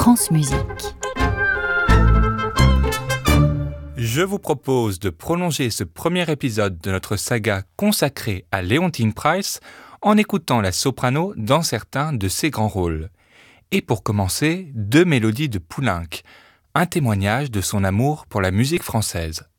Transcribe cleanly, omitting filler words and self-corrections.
France Musique. Je vous propose de prolonger ce premier épisode de notre saga consacrée à Leontyne Price en écoutant la soprano dans certains de ses grands rôles. Et pour commencer, 2 mélodies de Poulenc, un témoignage de son amour pour la musique française.